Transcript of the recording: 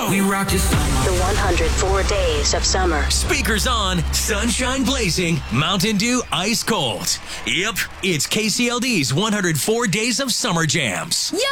We rock your summer. The 104 days of summer. Speakers on, sunshine blazing, Mountain Dew ice cold. Yep, it's KCLD's 104 Days of Summer Jams. Yo!